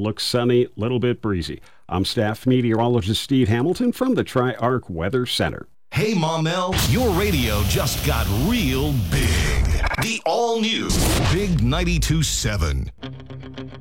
looks sunny, little bit breezy. I'm staff meteorologist Steve Hamilton from the Tri-Arc Weather Center. Hey, Mom-El, your radio just got real big. The all-new Big 92.7.